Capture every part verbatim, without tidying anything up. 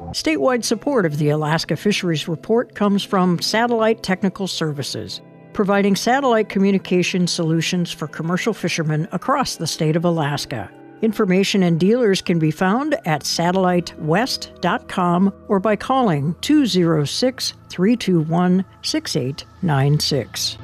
Statewide support of the Alaska Fisheries Report comes from Satellite Technical Services, providing satellite communication solutions for commercial fishermen across the state of Alaska. Information and dealers can be found at satellite west dot com or by calling two oh six, three two one, six eight nine six.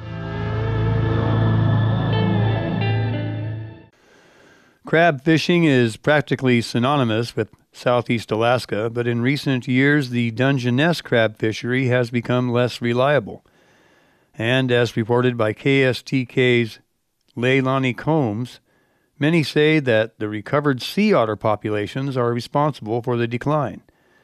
Crab fishing is practically synonymous with Southeast Alaska, but in recent years the Dungeness crab fishery has become less reliable. And as reported by K S T K's Leilani Combs, many say that the recovered sea otter populations are responsible for the decline.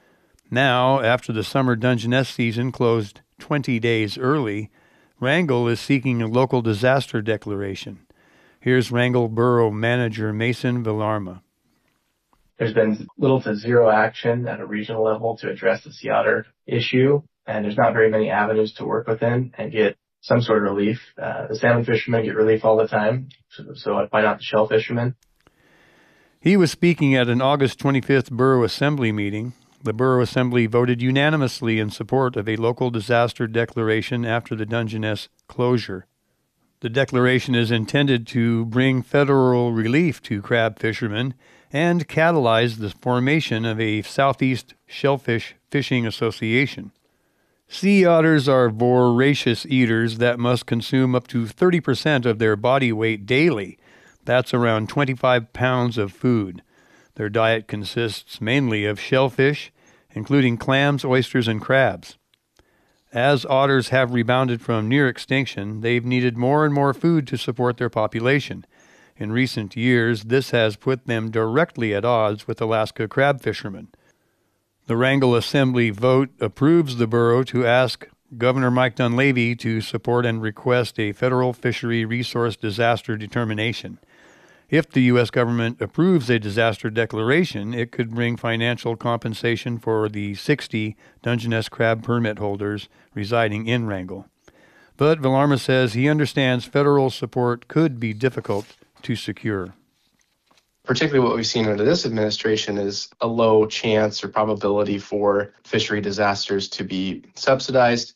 Now, after the summer Dungeness season closed twenty days early, Wrangell is seeking a local disaster declaration. Here's Wrangell Borough Manager Mason Villarma. There's been little to zero action at a regional level to address the sea otter issue, and there's not very many avenues to work within and get some sort of relief. Uh, the salmon fishermen get relief all the time, so, so why not the shell fishermen? He was speaking at an August twenty-fifth Borough Assembly meeting. The Borough Assembly voted unanimously in support of a local disaster declaration after the Dungeness closure. The declaration is intended to bring federal relief to crab fishermen and catalyze the formation of a Southeast Shellfish Fishing Association. Sea otters are voracious eaters that must consume up to thirty percent of their body weight daily. That's around twenty-five pounds of food. Their diet consists mainly of shellfish, including clams, oysters, and crabs. As otters have rebounded from near extinction, they've needed more and more food to support their population. In recent years, this has put them directly at odds with Alaska crab fishermen. The Wrangell Assembly vote approves the borough to ask Governor Mike Dunleavy to support and request a federal fishery resource disaster determination. If the U S government approves a disaster declaration, it could bring financial compensation for the sixty Dungeness crab permit holders residing in Wrangell. But Villarma says he understands federal support could be difficult to secure. Particularly what we've seen under this administration is a low chance or probability for fishery disasters to be subsidized.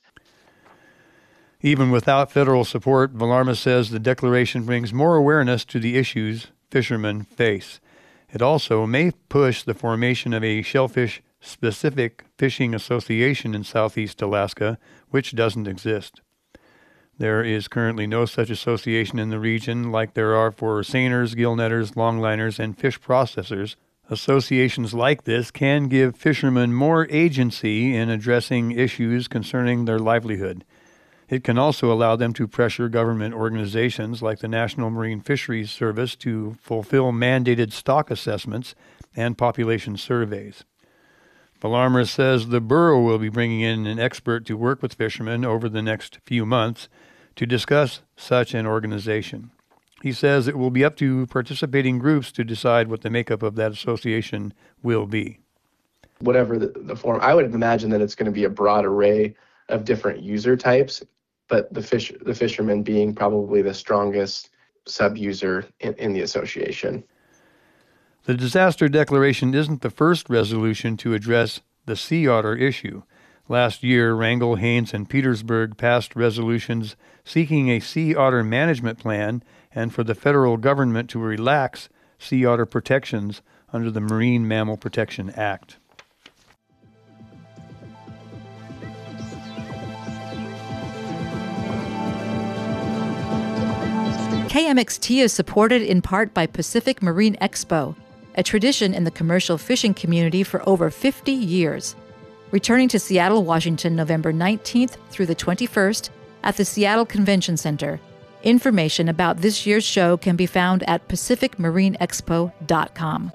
Even without federal support, Villarma says the declaration brings more awareness to the issues fishermen face. It also may push the formation of a shellfish-specific fishing association in Southeast Alaska, which doesn't exist. There is currently no such association in the region like there are for seiners, gillnetters, longliners, and fish processors. Associations like this can give fishermen more agency in addressing issues concerning their livelihood. It can also allow them to pressure government organizations like the National Marine Fisheries Service to fulfill mandated stock assessments and population surveys. Villarma says the borough will be bringing in an expert to work with fishermen over the next few months to discuss such an organization. He says it will be up to participating groups to decide what the makeup of that association will be. Whatever the, the form, I would imagine that it's going to be a broad array of different user types, but the fish, the fishermen being probably the strongest sub-user in, in the association. The disaster declaration isn't the first resolution to address the sea otter issue. Last year, Wrangell, Haines, and Petersburg passed resolutions seeking a sea otter management plan and for the federal government to relax sea otter protections under the Marine Mammal Protection Act. K M X T is supported in part by Pacific Marine Expo, a tradition in the commercial fishing community for over fifty years. Returning to Seattle, Washington, November nineteenth through the twenty-first at the Seattle Convention Center. Information about this year's show can be found at pacific marine expo dot com.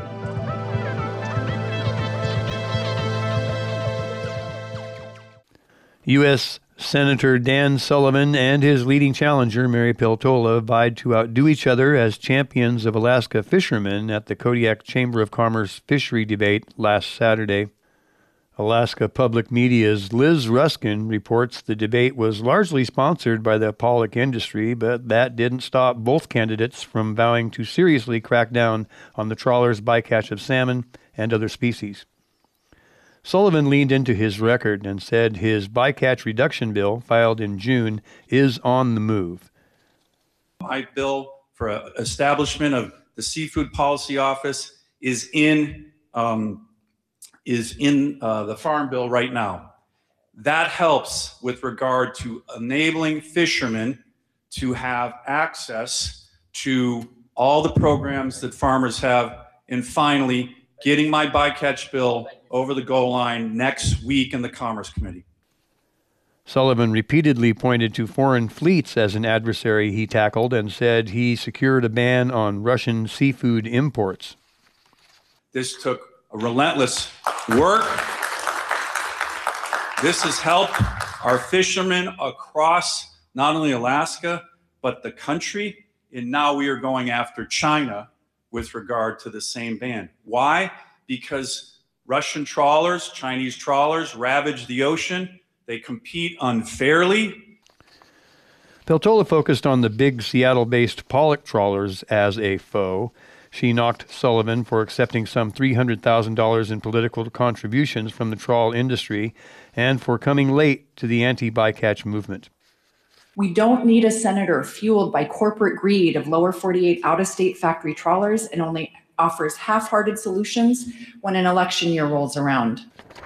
U S Senator Dan Sullivan and his leading challenger, Mary Peltola, vied to outdo each other as champions of Alaska fishermen at the Kodiak Chamber of Commerce fishery debate last Saturday. Alaska Public Media's Liz Ruskin reports the debate was largely sponsored by the pollock industry, but that didn't stop both candidates from vowing to seriously crack down on the trawlers' bycatch of salmon and other species. Sullivan leaned into his record and said his bycatch reduction bill, filed in June, is on the move. My bill for uh, establishment of the Seafood Policy Office is in um, is in uh, the Farm Bill right now. That helps with regard to enabling fishermen to have access to all the programs that farmers have, and finally getting my bycatch bill over the goal line next week in the Commerce Committee. Sullivan repeatedly pointed to foreign fleets as an adversary he tackled and said he secured a ban on Russian seafood imports. This took a relentless work. This has helped our fishermen across not only Alaska, but the country. And now we are going after China with regard to the same ban. Why? Because Russian trawlers, Chinese trawlers ravage the ocean. They compete unfairly. Peltola focused on the big Seattle-based pollock trawlers as a foe. She knocked Sullivan for accepting some three hundred thousand dollars in political contributions from the trawl industry and for coming late to the anti-bycatch movement. We don't need a senator fueled by corporate greed of lower forty-eight out-of-state factory trawlers and only offers half-hearted solutions when an election year rolls around.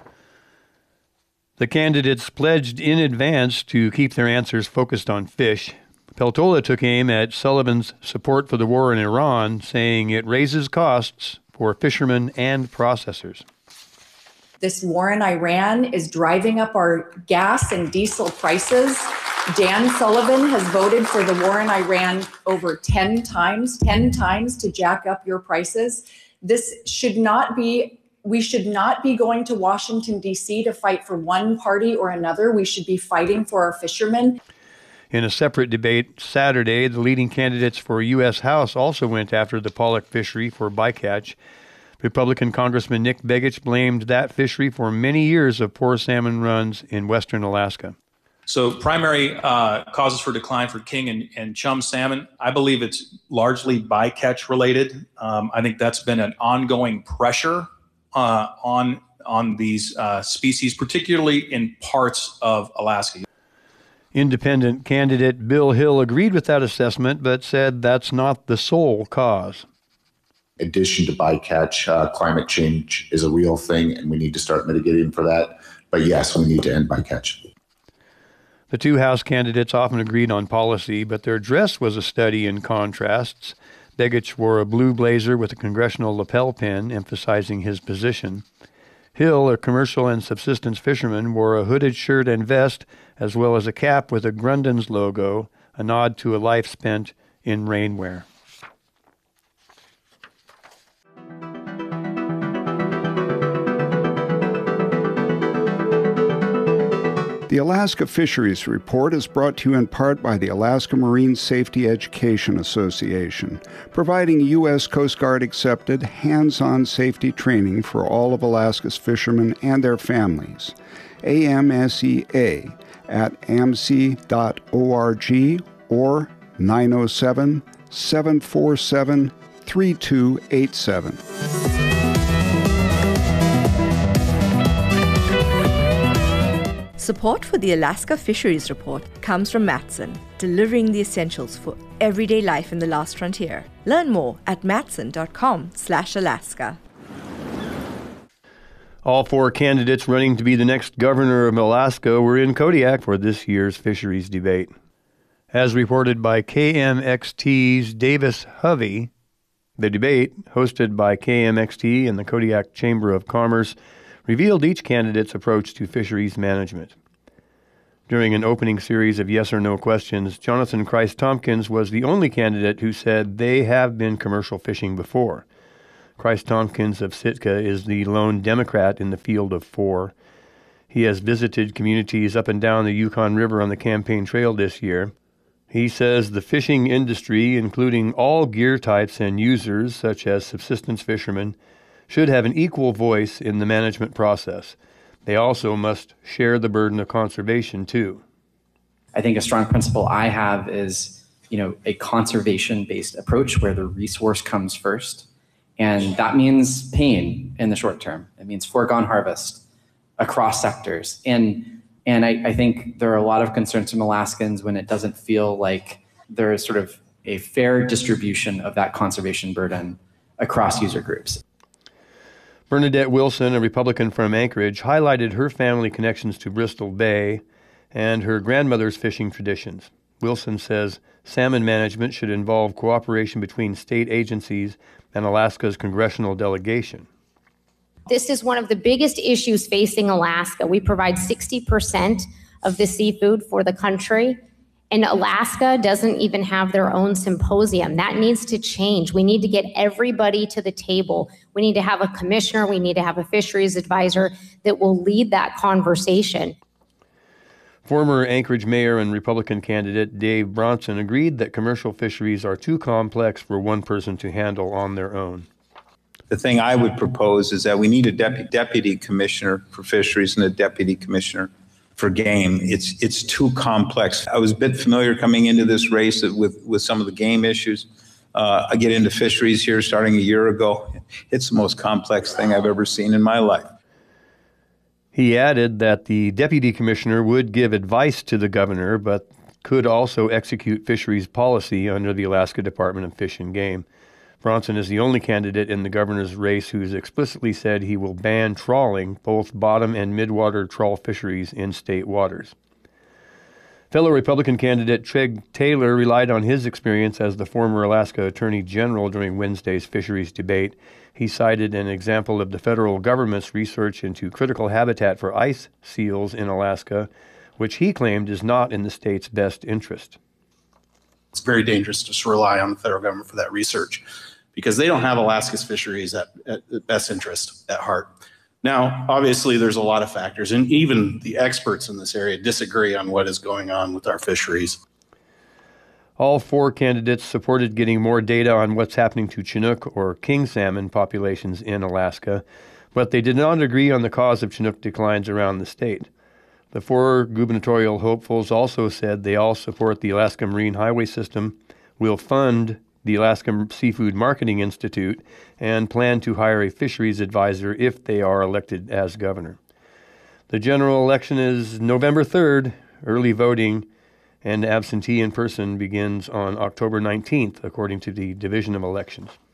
The candidates pledged in advance to keep their answers focused on fish. Peltola took aim at Sullivan's support for the war in Iran, saying it raises costs for fishermen and processors. This war in Iran is driving up our gas and diesel prices. Dan Sullivan has voted for the war in Iran over ten times, ten times to jack up your prices. This should not be, we should not be going to Washington, D C to fight for one party or another. We should be fighting for our fishermen. In a separate debate Saturday, the leading candidates for U S House also went after the pollock fishery for bycatch. Republican Congressman Nick Begich blamed that fishery for many years of poor salmon runs in western Alaska. So primary uh, causes for decline for king and, and chum salmon, I believe it's largely bycatch related. Um, I think that's been an ongoing pressure uh, on, on these uh, species, particularly in parts of Alaska. Independent candidate Bill Hill agreed with that assessment, but said that's not the sole cause. In addition to bycatch, uh, climate change is a real thing, and we need to start mitigating for that. But yes, we need to end bycatch. The two House candidates often agreed on policy, but their dress was a study in contrasts. Begich wore a blue blazer with a congressional lapel pin, emphasizing his position. Hill, a commercial and subsistence fisherman, wore a hooded shirt and vest, as well as a cap with a Grundens logo, a nod to a life spent in rainwear. The Alaska Fisheries Report is brought to you in part by the Alaska Marine Safety Education Association, providing U S Coast Guard accepted hands-on safety training for all of Alaska's fishermen and their families. A M S E A at A M S E dot org or nine oh seven, seven four seven, three two eight seven. Support for the Alaska Fisheries Report comes from Matson, delivering the essentials for everyday life in the last frontier. Learn more at matson dot com slash Alaska. All four candidates running to be the next governor of Alaska were in Kodiak for this year's fisheries debate. As reported by K M X T's Davis Hovey, the debate, hosted by K M X T and the Kodiak Chamber of Commerce, revealed each candidate's approach to fisheries management. During an opening series of yes or no questions, Jonathan Christ Tompkins was the only candidate who said they have been commercial fishing before. Christ Tompkins of Sitka is the lone Democrat in the field of four. He has visited communities up and down the Yukon River on the campaign trail this year. He says the fishing industry, including all gear types and users, such as subsistence fishermen, should have an equal voice in the management process. They also must share the burden of conservation, too. I think a strong principle I have is, you know, a conservation-based approach where the resource comes first. And that means pain in the short term. It means foregone harvest. across sectors. And and I, I think there are a lot of concerns from Alaskans when it doesn't feel like there is sort of a fair distribution of that conservation burden across user groups. Bernadette Wilson, a Republican from Anchorage, highlighted her family connections to Bristol Bay and her grandmother's fishing traditions. Wilson says salmon management should involve cooperation between state agencies and Alaska's congressional delegation. This is one of the biggest issues facing Alaska. We provide sixty percent of the seafood for the country, and Alaska doesn't even have their own symposium. That needs to change. We need to get everybody to the table. We need to have a commissioner. We need to have a fisheries advisor that will lead that conversation. Former Anchorage mayor and Republican candidate Dave Bronson agreed that commercial fisheries are too complex for one person to handle on their own. The thing I would propose is that we need a deputy, deputy commissioner for fisheries and a deputy commissioner for game. It's it's too complex. I was a bit familiar coming into this race with, with some of the game issues. Uh, I get into fisheries here starting a year ago. It's the most complex thing I've ever seen in my life. He added that the deputy commissioner would give advice to the governor, but could also execute fisheries policy under the Alaska Department of Fish and Game. Bronson is the only candidate in the governor's race who's explicitly said he will ban trawling, both bottom and midwater trawl fisheries in state waters. Fellow Republican candidate Treg Taylor relied on his experience as the former Alaska Attorney General during Wednesday's fisheries debate. He cited an example of the federal government's research into critical habitat for ice seals in Alaska, which he claimed is not in the state's best interest. It's very dangerous to just rely on the federal government for that research because they don't have Alaska's fisheries at, at best interest at heart. Now, obviously, there's a lot of factors, and even the experts in this area disagree on what is going on with our fisheries. All four candidates supported getting more data on what's happening to Chinook or king salmon populations in Alaska, but they did not agree on the cause of Chinook declines around the state. The four gubernatorial hopefuls also said they all support the Alaska Marine Highway System, will fund the Alaska Seafood Marketing Institute, and plan to hire a fisheries advisor if they are elected as governor. The general election is November third. Early voting and absentee in person begins on October nineteenth, according to the Division of Elections.